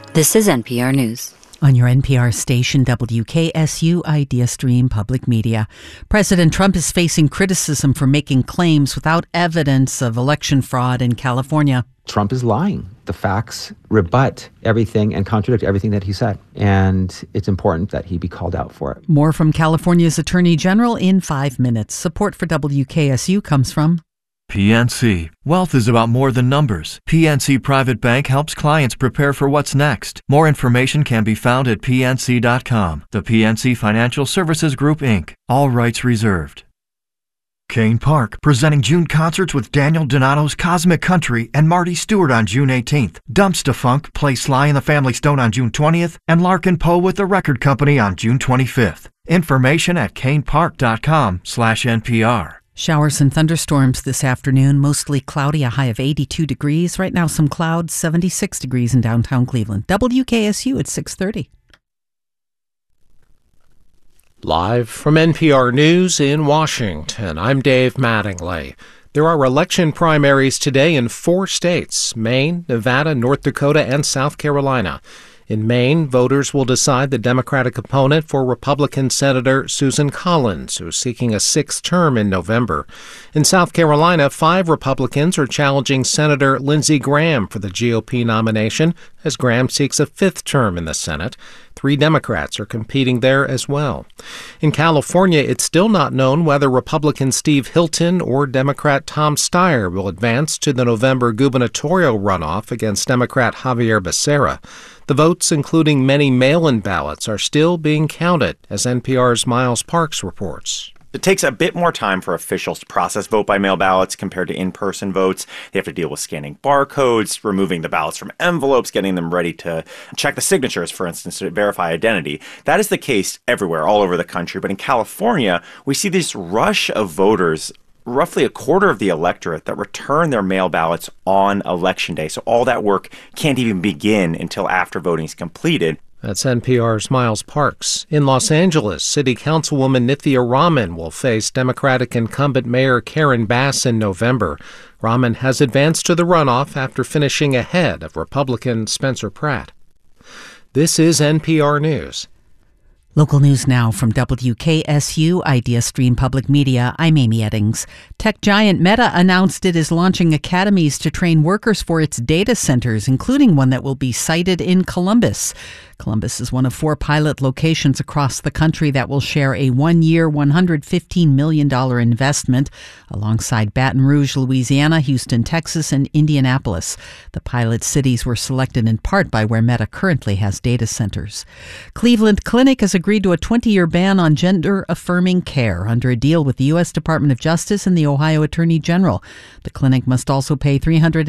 This is NPR News. On your NPR station, WKSU IdeaStream Public Media. President Trump is facing criticism for making claims without evidence of election fraud in California. Trump is lying. The facts rebut everything and contradict everything that he said. And it's important that he be called out for it. More from California's Attorney General in 5 minutes. Support for WKSU comes from PNC. Wealth is about more than numbers. PNC Private Bank helps clients prepare for what's next. More information can be found at pnc.com. The PNC Financial Services Group, Inc. All rights reserved. Kane Park, presenting June concerts with Daniel Donato's Cosmic Country and Marty Stewart on June 18th. Dumpsta Funk plays Sly and the Family Stone on June 20th, and Larkin Poe with the Record Company on June 25th. Information at kanepark.com/NPR. Showers and thunderstorms this afternoon, mostly cloudy, a high of 82 degrees. Right now, some clouds, 76 degrees in downtown Cleveland. WKSU at 6:30. Live from NPR News in Washington, I'm Dave Mattingly. There are election primaries today in 4 states: Maine, Nevada, North Dakota, and South Carolina. In Maine, voters will decide the Democratic opponent for Republican Senator Susan Collins, who is seeking a 6th term in November. In South Carolina, 5 Republicans are challenging Senator Lindsey Graham for the GOP nomination, as Graham seeks a 5th term in the Senate. 3 Democrats are competing there as well. In California, it's still not known whether Republican Steve Hilton or Democrat Tom Steyer will advance to the November gubernatorial runoff against Democrat Javier Becerra. The votes, including many mail-in ballots, are still being counted, as NPR's Miles Parks reports. It takes a bit more time for officials to process vote-by-mail ballots compared to in-person votes. They have to deal with scanning barcodes, removing the ballots from envelopes, getting them ready to check the signatures, for instance, to verify identity. That is the case everywhere, all over the country. But in California, we see this rush of voters, roughly a quarter of the electorate, that return their mail ballots on Election Day. So all that work can't even begin until after voting is completed. That's NPR's Miles Parks. In Los Angeles, City Councilwoman Nithya Raman will face Democratic incumbent Mayor Karen Bass in November. Raman has advanced to the runoff after finishing ahead of Republican Spencer Pratt. This is NPR News. Local news now from WKSU IdeaStream Public Media. I'm Amy Eddings. Tech giant Meta announced it is launching academies to train workers for its data centers, including one that will be sited in Columbus. Columbus is one of 4 pilot locations across the country that will share a 1-year, $115 million investment alongside Baton Rouge, Louisiana, Houston, Texas, and Indianapolis. The pilot cities were selected in part by where Meta currently has data centers. Cleveland Clinic has agreed to a 20-year ban on gender-affirming care under a deal with the U.S. Department of Justice and the Ohio Attorney General. The clinic must also pay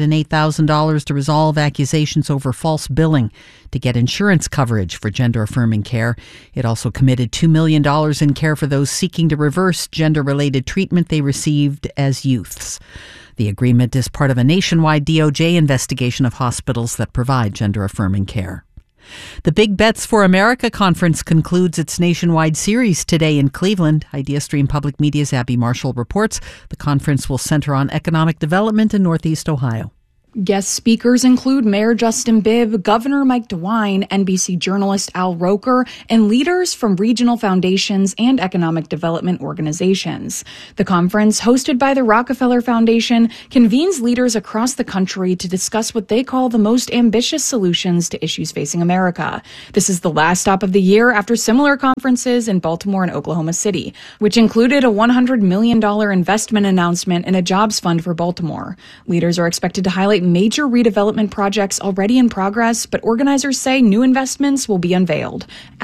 $308,000 to resolve accusations over false billing to get insurance coverage for gender-affirming care. It also committed $2 million in care for those seeking to reverse gender-related treatment they received as youths. The agreement is part of a nationwide DOJ investigation of hospitals that provide gender-affirming care. The Big Bets for America conference concludes its nationwide series today in Cleveland. IdeaStream Public Media's Abby Marshall reports the conference will center on economic development in Northeast Ohio. Guest speakers include Mayor Justin Bibb, Governor Mike DeWine, NBC journalist Al Roker, and leaders from regional foundations and economic development organizations. The conference, hosted by the Rockefeller Foundation, convenes leaders across the country to discuss what they call the most ambitious solutions to issues facing America. This is the last stop of the year after similar conferences in Baltimore and Oklahoma City, which included a $100 million investment announcement and a jobs fund for Baltimore. Leaders are expected to highlight major redevelopment projects already in progress, but organizers say new investments will be unveiled.